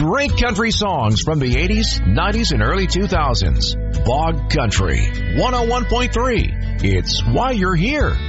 Great country songs from the 80s, 90s, and early 2000s. Bog Country 101.3. It's why you're here.